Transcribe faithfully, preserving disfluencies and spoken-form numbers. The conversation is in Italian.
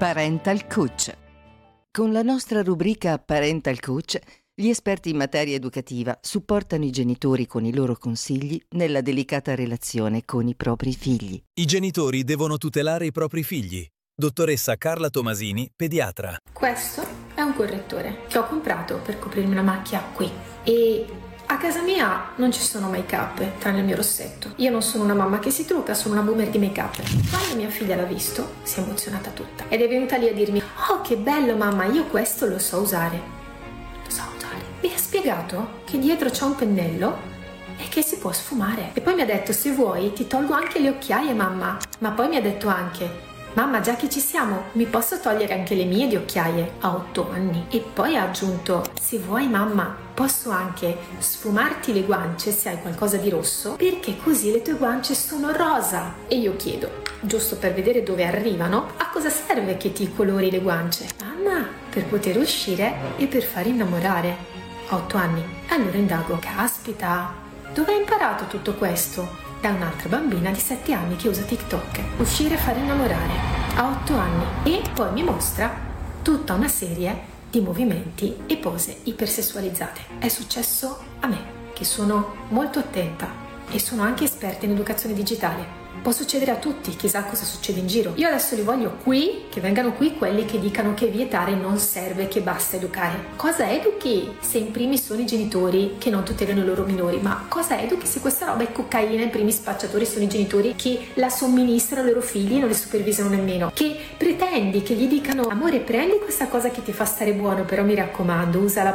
Parental Coach. Con la nostra rubrica Parental Coach, gli esperti in materia educativa supportano i genitori con i loro consigli nella delicata relazione con i propri figli. I genitori devono tutelare i propri figli. Dottoressa Carla Tomasini, pediatra. Questo è un correttore che ho comprato per coprirmi la macchia qui. E a casa mia non ci sono make-up, tranne il mio rossetto. Io non sono una mamma che si trucca, sono una boomer di make-up. Quando mia figlia l'ha visto, si è emozionata tutta. Ed è venuta lì a dirmi: oh, che bello mamma, io questo lo so usare. Lo so usare. Mi ha spiegato che dietro c'è un pennello e che si può sfumare. E poi mi ha detto: se vuoi ti tolgo anche le occhiaie mamma. Ma poi mi ha detto anche: mamma, già che ci siamo, mi posso togliere anche le mie di occhiaie? A otto anni. E poi ha aggiunto: se vuoi mamma, posso anche sfumarti le guance se hai qualcosa di rosso, perché così le tue guance sono rosa. E io chiedo, giusto per vedere dove arrivano, a cosa serve che ti colori le guance? Mamma, per poter uscire e per far innamorare. A otto anni. Allora indago: caspita, dove hai imparato tutto questo? Da un'altra bambina di sette anni che usa TikTok. Uscire e far innamorare a otto anni. E poi mi mostra tutta una serie di movimenti e pose ipersessualizzate. È successo a me, che sono molto attenta e sono anche esperta in educazione digitale. Può succedere a tutti, chissà cosa succede in giro. Io adesso li voglio qui, che vengano qui quelli che dicano che vietare non serve, che basta educare. Cosa educhi se in primis sono i genitori che non tutelano i loro minori? Ma cosa educhi se questa roba è cocaina, in primis spacciatori sono i genitori che la somministrano ai loro figli e non li supervisano nemmeno? Che pretendi che gli dicano: amore, prendi questa cosa che ti fa stare buono, però mi raccomando, usala